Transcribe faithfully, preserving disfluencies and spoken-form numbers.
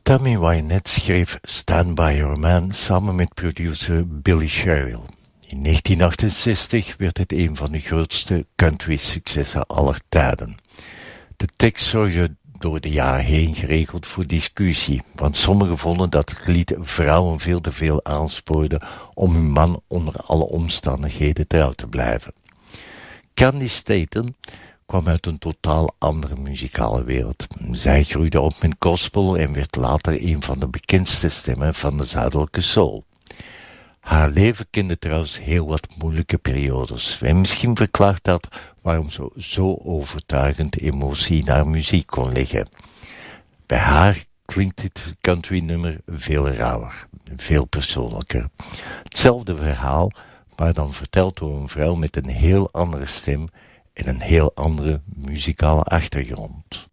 Tammy Wynette schreef Stand By Your Man samen met producer Billy Sherrill. In negentien achtenzestig werd het een van de grootste country-successen aller tijden. De tekst zorgde door de jaren heen geregeld voor discussie, want sommigen vonden dat het lied vrouwen veel te veel aanspoorde om hun man onder alle omstandigheden trouw te blijven. Candy Staton kwam uit een totaal andere muzikale wereld. Zij groeide op met gospel en werd later een van de bekendste stemmen van de zuidelijke soul. Haar leven kende trouwens heel wat moeilijke periodes. En misschien verklaart dat waarom ze zo overtuigend emotie in haar muziek kon leggen. Bij haar klinkt dit country nummer veel rauwer, veel persoonlijker. Hetzelfde verhaal, maar dan verteld door een vrouw met een heel andere stem en een heel andere muzikale achtergrond.